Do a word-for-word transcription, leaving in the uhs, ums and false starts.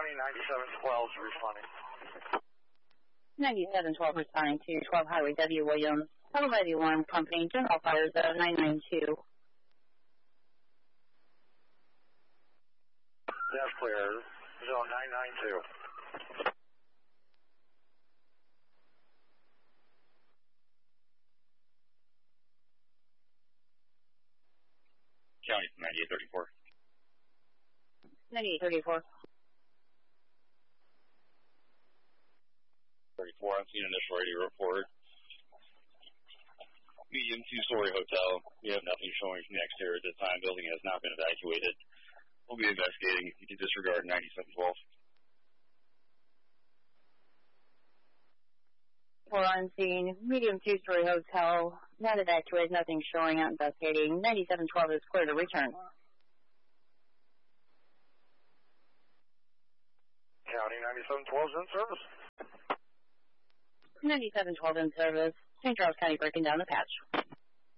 County, ninety-seven twelve is responding. ninety-seven twelve responding to twelve Highway W. Williams. Followed by the alarm company, general fires of nine nine two. That's clear. Zone nine nine two. County, ninety-eight thirty-four. ninety-eight thirty-four. thirty-four, I've seen initial radio report. Medium two-story hotel. We have nothing showing from the exterior at this time. Building has not been evacuated. We'll be investigating. You can disregard ninety-seven twelve. We're on scene. Medium two-story hotel. Not evacuated. Nothing showing. Out investigating. ninety-seven twelve is clear to return. County, ninety-seven twelve is in service. ninety-seven twelve in service. Saint Charles County breaking down the patch.